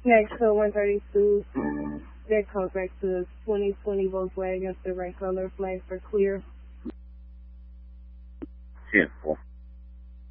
Next to 132, that comes back to 2020 Volkswagen, the right color, flag for clear. 10-4.